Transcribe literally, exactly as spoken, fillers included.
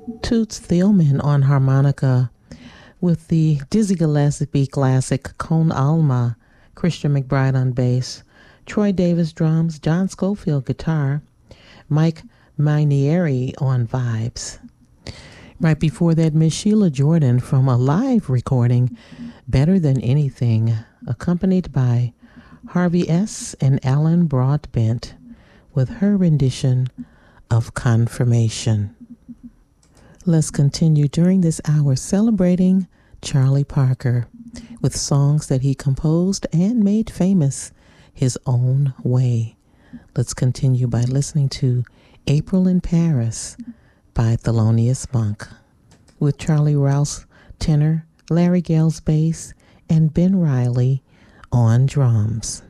Toots Thielman on harmonica with the Dizzy Gillespie classic Con Alma, Christian McBride on bass, Troy Davis drums, John Schofield guitar, Mike Mainieri on vibes. Right before that, Miss Sheila Jordan from a live recording, Better Than Anything, accompanied by Harvey S. and Alan Broadbent with her rendition of Confirmation. Let's continue during this hour celebrating Charlie Parker with songs that he composed and made famous his own way. Let's continue by listening to April in Paris by Thelonious Monk with Charlie Rouse tenor, Larry Gales bass, and Ben Riley on drums.